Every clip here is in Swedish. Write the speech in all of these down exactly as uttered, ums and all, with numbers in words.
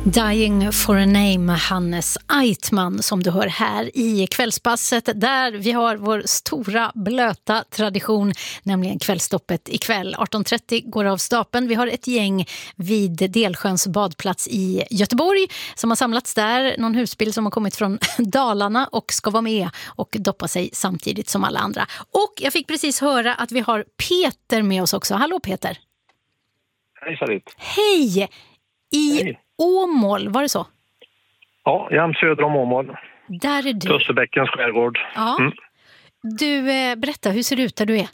Dying for a name, Hannes Eitman som du hör här i kvällspasset där vi har vår stora blöta tradition, nämligen kvällstoppet ikväll. arton trettio går av stapeln. Vi har ett gäng vid Delsjöns badplats i Göteborg som har samlats där. Någon husbil som har kommit från Dalarna och ska vara med och doppa sig samtidigt som alla andra. Och jag fick precis höra att vi har Peter med oss också. Hallå Peter! Hej Sarit! Hej! I Hej. Åmål, var det så? Ja, jämt söder om Åmål. Där är du. Tössebäckens skärgård. Ja. Mm. Du, eh, berätta, hur ser det ut där du är?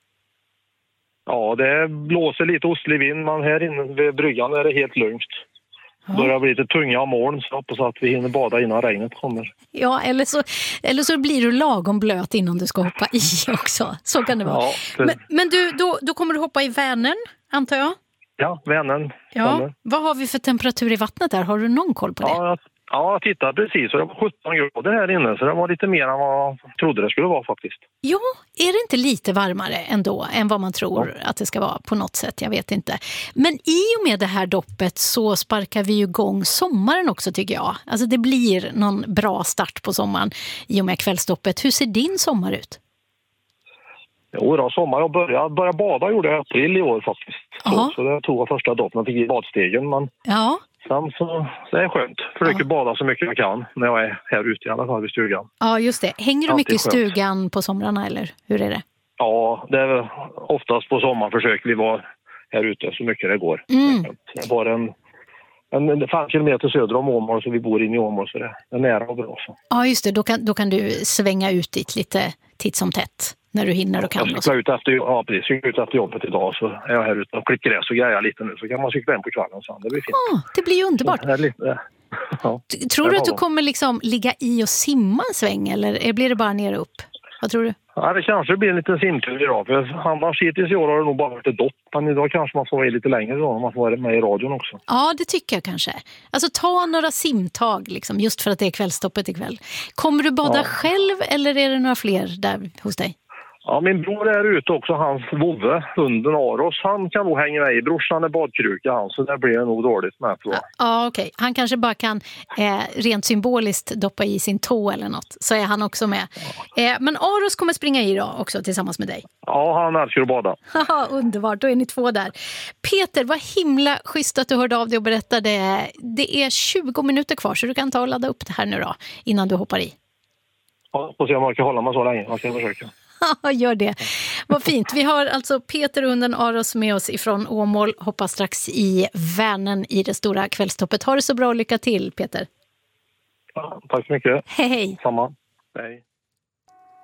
Ja, det blåser lite ostlig vind, men här inne vid bryggan är det helt lugnt. Ja. Det börjar bli lite tunga moln, så jag hoppas att vi hinner bada innan regnet kommer. Ja, eller så, eller så blir du lagom blöt innan du ska hoppa i också. Så kan det vara. Ja, det... Men, men du, då, då kommer du hoppa i Vänern, antar jag? Ja, Vänern. Ja. Vänern. Vad har vi för temperatur i vattnet där? Har du någon koll på det? Ja, jag, ja, jag tittade precis och det var sjutton grader här inne, så det var lite mer än vad jag trodde det skulle vara faktiskt. Ja, är det inte lite varmare ändå än vad man tror ja. att det ska vara på något sätt? Jag vet inte. Men i och med det här doppet så sparkar vi ju igång sommaren också, tycker jag. Alltså det blir någon bra start på sommaren i och med kvällsdoppet. Hur ser din sommar ut? Jo, då, sommar. Jag började, började bada gjorde jag i april i år faktiskt. Så, så det tog jag första doppen och fick i badstegen. Men ja. sen så, så är det skönt. Försöker ja. bada så mycket jag kan när jag är här ute i alla fall vid stugan. Ja, just det. Hänger du Alltid mycket i skönt. stugan på somrarna eller hur är det? Ja, det är oftast på sommaren försöker vi vara här ute så mycket det går. Mm. Det var en, en fem kilometer söder om Åmål, så vi bor inne i Åmål, så det är nära och bra. Så. Ja, just det. Då kan, då kan du svänga ut dit lite titt som tätt. När du hinner och kan. Jag cyklar ut efter, ja, precis, cyklar ut efter jobbet idag, så är jag här ute och klickar gräs och grejer lite nu. Så kan man cykla hem på kvällen sen. Det blir fint. Ja, det blir ju underbart. Det är lite, ja. Tror du att du kommer liksom ligga i och simma en sväng eller blir det bara ner och upp? Vad tror du? Ja, det kanske blir en liten simtur idag. För annars hittills i år har det nog bara varit ett dopp. Men idag kanske man får vara lite längre då, om man får vara med i radion också. Ja, det tycker jag kanske. Alltså ta några simtag liksom, just för att det är kvällstoppet ikväll. Kommer du bada ja. själv eller är det några fler där hos dig? Ja, min bror är ute också, hans vovve, hunden Aros. Han kan nog hänga med i. Brorsan är badkruka, han, så där blir det nog dåligt med. Ja, ja okej. Han kanske bara kan eh, rent symboliskt doppa i sin tå eller något. Så är han också med. Eh, men Aros kommer springa i då också tillsammans med dig. Ja, han älskar att bada. Haha, underbart. Då är ni två där. Peter, vad himla schysst att du hörde av dig och berättade. Det är tjugo minuter kvar så du kan ta och ladda upp det här nu då innan du hoppar i. Ja, får se om man kan hålla mig så länge. Jag ska försöka. Ja, gör det. Vad fint. Vi har alltså Peter och hunden Aros med oss ifrån Åmål. Hoppas strax i Vänern i det stora kvällstoppet. Ha det så bra och lycka till, Peter. Ja, tack så mycket. Hej. Samma. Hej.